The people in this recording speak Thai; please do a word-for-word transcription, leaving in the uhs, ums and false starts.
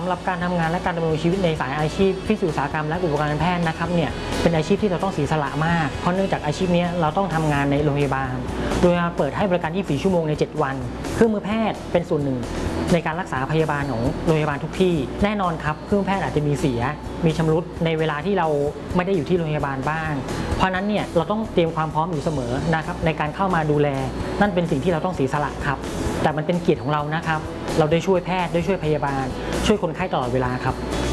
ำหรับการทำงานและการดำรงชีวิตในสายอาชีพฟิสิกส์อุตสาหกรรมและอุปกรณ์แพทย์นะครับเนี่ยเป็นอาชีพที่เราต้องเสียสละมากเพราะเนื่องจากอาชีพนี้เราต้องทำงานในโรงพยาบาลโดยเปิดให้บริการยี่สิบสี่ชั่วโมงในเจ็ดวันเครื่องมือแพทย์เป็นส่วนหนึ่งในการรักษาพยาบาลของโรงพยาบาลทุกที่แน่นอนครับเครื่องแพทย์อาจจะมีเสียมีชำรุดในเวลาที่เราไม่ได้อยู่ที่โรงพยาบาลบ้างเพราะนั้นเนี่ยเราต้องเตรียมความพร้อมอยู่เสมอนะครับในการเข้ามาดูแลนั่นเป็นสิ่งที่เราต้องเสียสละครับแต่มันเป็นเกียรติของเรานะครับเราได้ช่วยแพทย์ได้ช่วยพยาบาลช่วยคนไข้ตลอดเวลาครับ